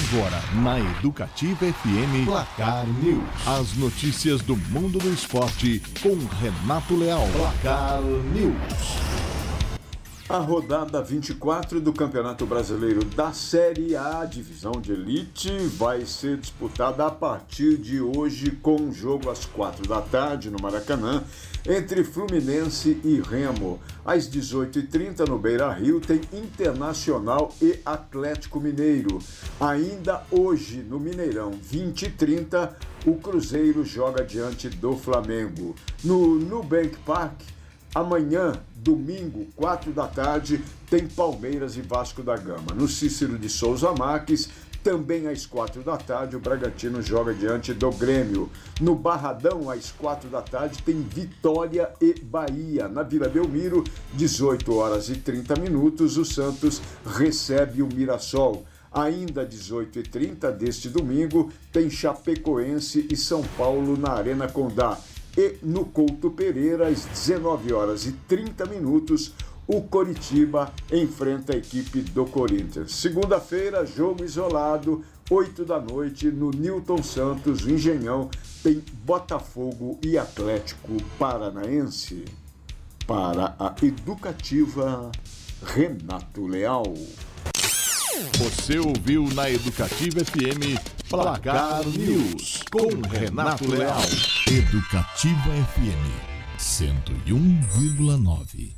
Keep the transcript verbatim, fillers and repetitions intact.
Agora, na Educativa F M, Placar News. As notícias do mundo do esporte com Renato Leal. Placar News. A rodada vinte e quatro do Campeonato Brasileiro da Série A, divisão de elite, vai ser disputada a partir de hoje com um jogo às quatro da tarde no Maracanã, entre Fluminense e Remo. Às dezoito e trinta no Beira-Rio tem Internacional e Atlético Mineiro. Ainda hoje no Mineirão, vinte e trinta, o Cruzeiro joga diante do Flamengo. No Nubank Park, amanhã, domingo, quatro da tarde, tem Palmeiras e Vasco da Gama. No Cícero de Souza Marques, também às quatro da tarde, o Bragantino joga diante do Grêmio. No Barradão, às quatro da tarde, tem Vitória e Bahia. Na Vila Belmiro, dezoito horas e trinta minutos, o Santos recebe o Mirassol. Ainda às dezoito e trinta deste domingo, tem Chapecoense e São Paulo na Arena Condá. E no Couto Pereira, às dezenove horas e trinta minutos, o Coritiba enfrenta a equipe do Corinthians. Segunda-feira, jogo isolado, oito da noite, no Newton Santos, o Engenhão, tem Botafogo e Atlético Paranaense. Para a Educativa, Renato Leal. Você ouviu na Educativa F M Placar News com Renato Leal. Educativa F M cento e um vírgula nove.